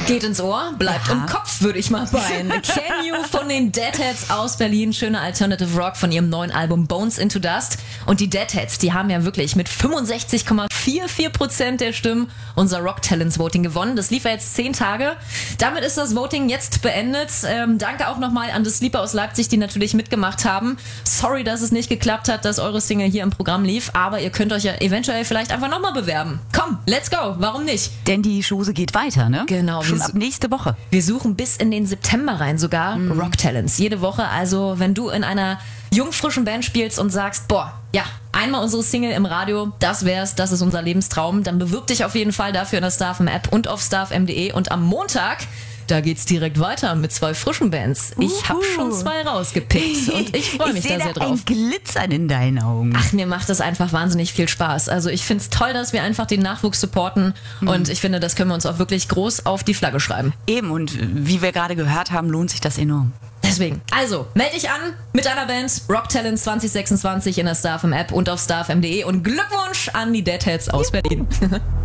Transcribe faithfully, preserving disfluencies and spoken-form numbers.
Geht ins Ohr, bleibt Ja. im Kopf, würde ich mal meinen. Can You von den Deadheads aus Berlin. Schöner Alternative Rock von ihrem neuen Album Bones into Dust. Und die Deadheads, die haben ja wirklich mit fünfundsechzig Komma vierundvierzig Prozent der Stimmen unser Rock Talents Voting gewonnen. Das lief ja jetzt zehn Tage. Damit ist das Voting jetzt beendet. Ähm, danke auch nochmal an The Sleeper aus Leipzig, die natürlich mitgemacht haben. Sorry, dass es nicht geklappt hat, dass eure Single hier im Programm lief. Aber ihr könnt euch ja eventuell vielleicht einfach nochmal bewerben. Komm, let's go. Warum nicht? Denn die Chose geht weiter, ne? Genau. Schon wir ab nächste Woche. Wir suchen bis in den September rein sogar mhm. Rock Talents. Jede Woche. Also wenn du in einer jungfrischen Band spielst und sagst, boah, ja, einmal unsere Single im Radio, das wär's, das ist unser Lebenstraum, dann bewirb dich auf jeden Fall dafür in der Starfm App und auf starfm punkt de. Und am Montag, da geht's direkt weiter mit zwei frischen Bands. Ich habe schon zwei rausgepickt und ich freue mich ich da sehr da drauf. Ein Glitzern in deinen Augen. Ach, mir macht das einfach wahnsinnig viel Spaß. Also ich find's toll, dass wir einfach den Nachwuchs supporten mhm. und ich finde, das können wir uns auch wirklich groß auf die Flagge schreiben. Eben, und wie wir gerade gehört haben, lohnt sich das enorm. Deswegen, also, melde dich an mit deiner Band Rock Talents zwanzig sechsundzwanzig in der Starfm App und auf starfm punkt de und Glückwunsch an die Deadheads aus Berlin.